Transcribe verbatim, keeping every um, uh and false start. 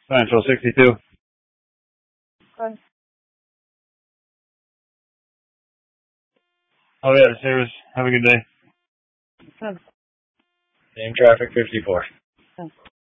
Central sixty-two. Bye. Oh yeah, the service. Have a good day. Bye. Same traffic fifty-four. Bye.